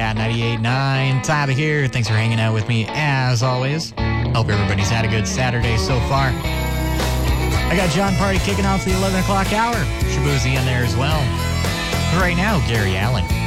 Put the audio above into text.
at 98.9. Tyler here. Thanks for hanging out with me as always. Hope everybody's had a good Saturday so far. I got John Party kicking off the 11 o'clock hour. Shabuzi in there as well. But right now, Gary Allen.